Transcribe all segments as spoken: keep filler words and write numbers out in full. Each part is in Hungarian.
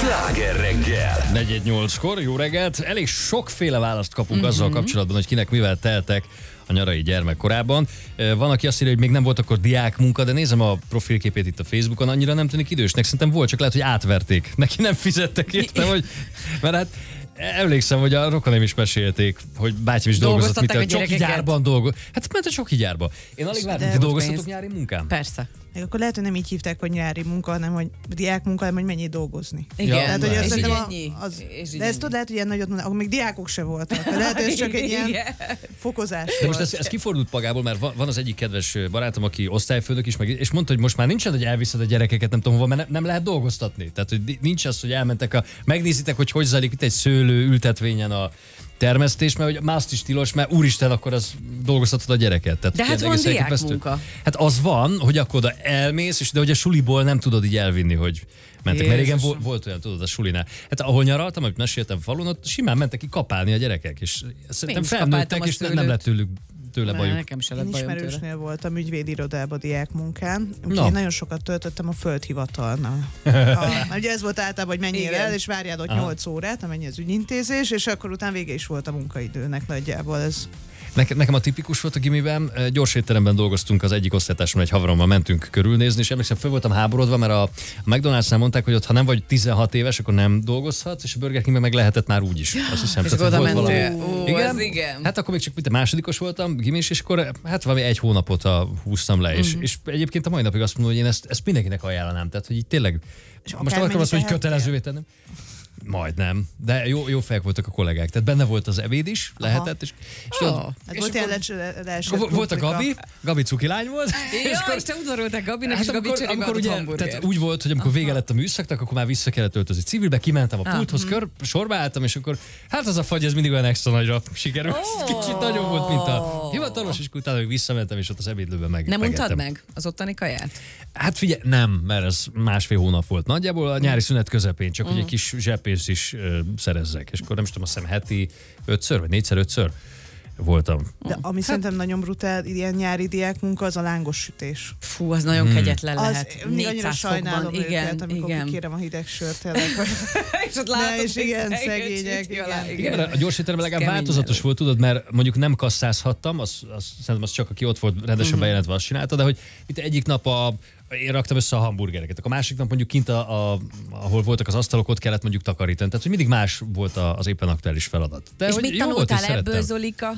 Sláger reggel. negyven nyolckor, jó reggelt. Elég sokféle választ kapunk Mm-hmm. azzal kapcsolatban, hogy kinek mivel teltek a nyarai gyermekkorában. Van, aki azt írja, hogy még nem volt akkor diák munka, de nézem a profilképét itt a Facebookon, annyira nem tűnik idősnek. Szerintem volt, csak lehet, hogy átverték. Neki nem fizettek érte, hogy... Mert hát emlékszem, hogy a rokonaim is mesélték, hogy bátyám is dolgozott, mint a csoki gyárban dolgozott. Hát ment a csoki gyárba. Én alig vártam, hogy dolgoztatok nyári munkán? Persze. Még akkor lehet, hogy nem így hívták, hogy nyári munka, hanem hogy diák munka, hanem hogy mennyi dolgozni. Igen, Ja, Tehát, hogy és azt így szerintem ennyi. a- az, És így de ezt ennyi. tudod, lehet, hogy ilyen nagyot mondanak, akkor még diákok se voltak. Lehet, hogy ez csak egy ilyen Igen. fokozás De most volt. ez, ez kifordult magából, mert van, van az egyik kedves barátom, aki osztályfőnök is, meg, és mondta, hogy most már nincsen, hogy elviszed a gyerekeket, nem tudom hova, mert ne, nem lehet dolgoztatni. Tehát, hogy nincs az, hogy elmentek, a, megnézitek, hogy hogy zajlik itt egy szőlő ültetvényen a termesztés, mert hogy már azt is tilos, mert úristen, akkor az dolgoztatod a gyereket. Tehát De hát ilyen van egész diák elképesztő. munka. Hát az van, hogy akkor oda elmész, és de hogy a suliból nem tudod így elvinni, hogy mentek. Mert régen Jézusom. volt, volt olyan, tudod, a sulinál. Hát ahol nyaraltam, amit meséltem falun, ott simán mentek ki kapálni a gyerekek, és szerintem is kapáltam felnőttek, a és nem szőlőt. lett tőlük tőle Már bajuk. nekem se Én lett bajom tőle. ismerősnél voltam ügyvédirodában diák munkán, úgyhogy Na. én nagyon sokat töltöttem a földhivatalnál. A, mert ugye ez volt általában, hogy menjél Igen. el, és várjál ott Aha. nyolc órát, amennyi az ügyintézés, és akkor utána vége is volt a munkaidőnek nagyjából. Ez Nekem, nekem a tipikus volt a gimiben, gyors étteremben dolgoztunk az egyik osztálytársammal, egy haverommal mentünk körülnézni, és emlékszem, föl voltam háborodva, mert a, a McDonald'snál mondták, hogy ott, ha nem vagy tizenhat éves, akkor nem dolgozhatsz, és a Burger Kingben meg lehetett már úgy is. Azt hiszem, És tehát, oda hogy volt mentél. valami- Ó, Igen? az igen. Hát akkor még csak mint a másodikos voltam, gimis, és akkor hát valami egy hónapot a, húztam le, és, Mhm. és egyébként a mai napig azt mondom, hogy én ezt, ezt mindenkinek ajánlanám, tehát hogy így tényleg, most nem akarom akármennyit azt, hogy tehettél? kötelezővé tennem. Majdnem, de jó, jó fejek voltak a kollégák. Tehát benne volt az ebéd is, lehetett, és, és tudod, Oh. hát és volt akkor- ilyen lecs- leesett akkor volt a krumpli Gabi, Gabi cuki lány volt. Ja, és te udvaroltál Gabinak, és Hát Gabi amikor, cserébe amikor adott ugye, hamburgert. tehát úgy volt, hogy amikor vége lett a műszaknak, akkor már vissza kellett öltözni civilbe, kimentem a Ah, pulthoz, kör, sorba álltam, és akkor hát az a fagy, ez mindig olyan extra nagyra sikerült. Ó. Kicsit nagyobb volt, mint a hivatalos, és utána még visszamentem, és ott az ebédlőben meg. Nem megettem. untad meg az ottani kaját? Hát figyelj, nem, mert ez másfél hónap volt nagyjából, a nyári szünet közepén, csak Mm. hogy egy kis zseppénzt is ö, szerezzek. És akkor nem is tudom, azt hiszem heti ötször, vagy négyszer ötször voltam. De ami szerintem nagyon brutál, ilyen nyári diák munka, az a lángos sütés. Fú, az nagyon kegyetlen Az, lehet. mindig annyira négyszáz sajnálom fokban. őket, Igen, amikor igen. kikérem a hideg sört, tényleg. hogy- És ott Ne, látod, és hogy igen, szegény szegények, süti igen. alá, Igen, mert a gyors étteremben legalább kemény változatos meló. volt, tudod, mert mondjuk nem kasszázhattam, az, az, szerintem az csak aki ott volt rendesen Mhm. bejelentve, azt csinálta, de hogy itt egyik nap a, én raktam össze a hamburgereket, akkor a másik nap mondjuk kint, a, a, ahol voltak az asztalok, ott kellett mondjuk takarítani. Tehát, hogy mindig más volt a- az éppen aktuális feladat. De És hogy mit jó volt, és tanultál ebből, szerettem. Zolika?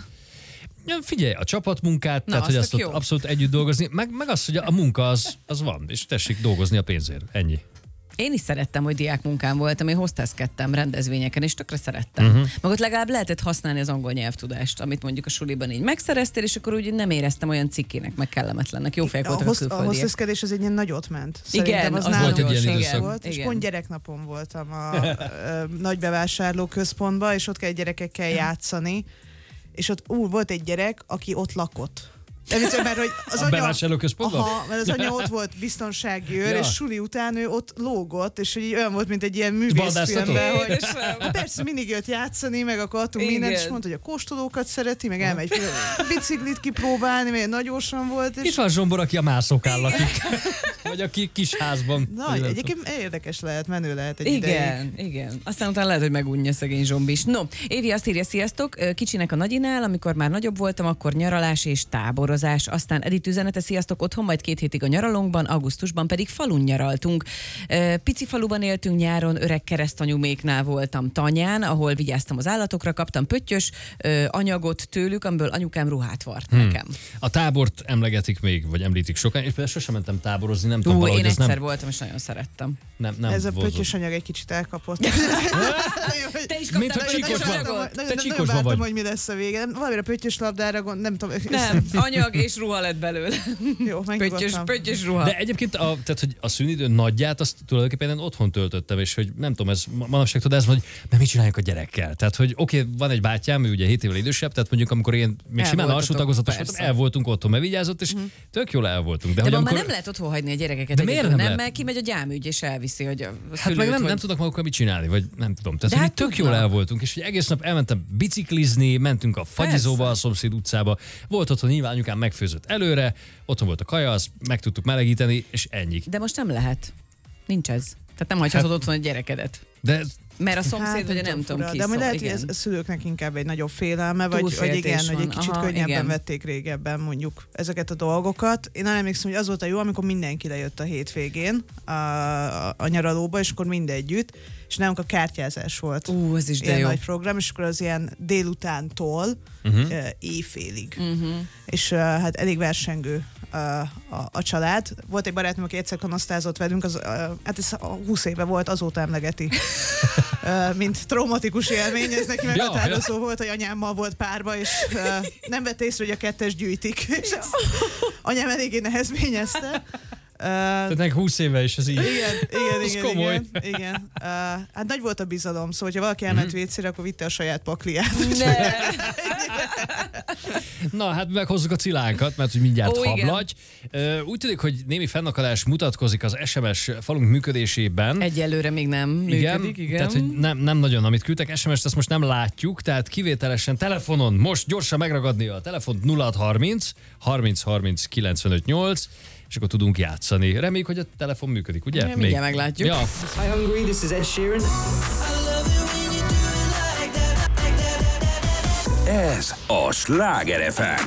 Ja, figyelj, a csapatmunkát, Na, tehát hogy az azt tök ott jó. abszolút együtt dolgozni, meg, meg az, hogy a munka az, az van, és tessék dolgozni a pénzért. Ennyi. Én is szerettem, hogy diákmunkám voltam, én hostesskedtem rendezvényeken, és tökre szerettem. Mhm. Uh-huh. Meg ott legalább lehetett használni az angol nyelvtudást, amit mondjuk a suliban így megszereztél, és akkor úgy nem éreztem olyan cikkének, meg kellemetlennek. Jó fejek A, voltak a hossz, a külföldiek. hostesskedés az egy ilyen nagyot ment. Igen, Szerintem az, az nálunk volt egy is ilyen igen időszak. volt, és Igen. pont gyereknapon voltam a, a, nagy bevásárló központban, és ott kell gyerekekkel játszani, és ott ú, volt egy gyerek, aki ott lakott. De viccelj, mert hogy az A anya, bevásárlóközpontban? aha, mert az anya ott volt biztonsági őr, Ja. és suli után ő ott lógott, és hogy így olyan volt, mint egy ilyen Vadásztatott? művészfilmben, hogy Édesem. hát persze mindig jött játszani, meg akkor adtunk Igen. mindent, és mondta, hogy a kóstolókat szereti, meg elmegy biciklit kipróbálni, mert nagyosan volt. És Itt van Zsombor, aki a mászókán lakik. Vagy aki kis házban. na, Vagy nem egyébként érdekes lehet, menő lehet egy ideig. Igen, igen. Aztán utána lehet, hogy megunja szegény zsombi is. No, Évi azt írja, sziasztok, kicsinek a nagyinál, amikor már nagyobb voltam, akkor nyaralás és táborozás. Aztán Edith üzenete, sziasztok, otthon majd két hétig a nyaralónkban, augusztusban pedig falun nyaraltunk. Ö, Pici faluban éltünk nyáron, öreg keresztanyuméknál voltam Tanyán, ahol vigyáztam az állatokra, kaptam pöttyös ö, anyagot tőlük, amiből anyukám ruhát vart Hmm. nekem. A tábort emlegetik még, vagy említik sokan, és például sosem mentem táborozni, nem tudom, Ú, valahogy én ez egyszer nem, voltam, és nagyon szerettem. nem, nem Ez a vonzott. pöttyös anyag egy kicsit elkapott. Te is Mint a kaptál csíkos pöttyös vagy. anyagot? Te Nagyon csíkosban vártam, vagy. hogy mi lesz a vége. Valamire pöttyös labdára gond, nem tudom. Nem, anyag és ruha lett belőle. Jó, Pöttyös, megnyugodtam. pöttyös ruha. De egyébként, a, tehát, hogy a szünidő nagyját, azt tulajdonképpen én otthon töltöttem, és hogy nem tudom, ez ma- manapság tudod, ez van, hogy mert mit csináljuk a gyerekkel. Tehát, hogy oké, okay, van egy bátyám, ő ugye hét évvel idősebb, tehát mondjuk amikor én még El simán voltatok, alsó tagozatos voltam, persze. el voltunk otthon, mert vigyázott, és tök jól el voltunk. De, De hogy ma amikor, már nem lehet otthon hagyni a gyerekeket De egyedül, miért nem, nem nem lehet? mert kimegy a gyámügy és elviszi, hogy a Hát szülőt, meg nem, vagy... nem tudnak magukkal mit csinálni, vagy nem tudom. Tehát, De hogy hát mi tök tudnak. jól el voltunk, és hogy egész nap elmentem biciklizni, mentünk a fagyizóba, Persze. a szomszéd utcába. Volt otthon nyilván anyukám megfőzött előre, otthon volt a kaja, azt meg tudtuk melegíteni, és ennyi. De most nem lehet. Nincs ez. Tehát nem hagyhatod hát, otthon a gyerekedet. De Mert a szomszéd, hát, ugye nem tudom ki. De majd lehet, igen. hogy ez a szülőknek inkább egy nagyobb félelme, vagy, vagy igen, van. Hogy egy kicsit Aha, könnyebben igen. vették régebben mondjuk ezeket a dolgokat. Én nem emlékszem, hogy az volt a jó, amikor mindenki lejött a hétvégén a, a, a nyaralóba, és akkor mind együtt, és nálunk a kártyázás volt. Ú, ez is de ilyen jó. nagy program, és akkor az ilyen délutántól uh-huh. uh, éjfélig. Uh-huh. És uh, hát elég versengő uh, a, a család. Volt egy barátom, aki egyszer kanasztázott velünk, az, uh, hát ez húsz éve volt, azóta emlegeti. uh, mint traumatikus élmény, ez neki meghatározó ja, ja. volt, hogy anyámmal volt párba, és uh, nem vett észre, hogy a kettes gyűjtik. És ezt anyám eléggé nehezményezte. Uh, Tehát nek húsz éve is ez így. Igen, igen, az igen, komoly. igen, igen. Uh, hát nagy volt a bizalom, szóval, hogyha valaki elment mm-hmm. vécére, akkor vitte a saját pakliát. Ne. Na, hát meghozzuk a cilánkat, mert hogy mindjárt Ó, hablagy. Uh, úgy tűnik, hogy némi fennakadás mutatkozik az es em es falunk működésében. Egyelőre még nem igen, működik, igen. Tehát, hogy nem, nem nagyon, amit küldtek, es em es-t azt most nem látjuk, tehát kivételesen telefonon, most gyorsan megragadni a telefont nulla hat harminc harminc harminc kilencvenöt nyolc, és akkor tudunk játszani. Reméljük, hogy a telefon működik, ugye? Ja, mindjárt meglátjuk. Ja. Hi Hungary, this is Ed Sheeran. Ez a Sláger ef em.